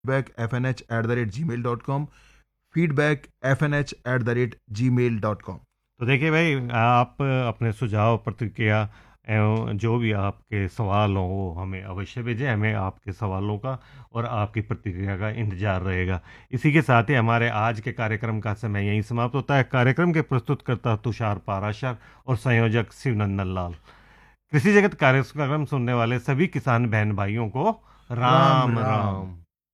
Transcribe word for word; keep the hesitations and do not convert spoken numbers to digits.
Back F N H at the rate ji mail dot com, feedback F N H at the rate ji mail dot com. तो देखिए भाई, आप अपने सुझाव, प्रतिक्रिया एवं जो भी आपके सवाल हो वो हमें अवश्य भेजें। हमें आपके सवालों का और आपकी प्रतिक्रिया का इंतजार रहेगा। इसी के साथ ही हमारे आज के कार्यक्रम का समय यहीं समाप्त होता है। कार्यक्रम के प्रस्तुतकर्ता तुषार पाराशर और संयोजक शिवनंदन लाल। कृषि जगत कार्यक्रम सुनने वाले सभी किसान बहन भाइयों को राम राम राम। राम।